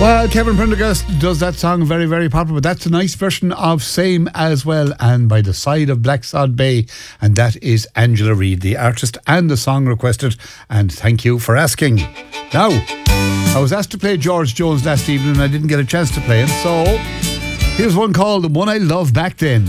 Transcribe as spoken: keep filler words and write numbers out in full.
Well, Kevin Prendergast does that song very, very popular, but that's a nice version of Same as well, and By the Side of Blacksod Bay, and that is Angela Reid, the artist and the song requested, and thank you for asking. Now, I was asked to play George Jones last evening and I didn't get a chance to play it, so here's one called The One I Loved Back Then.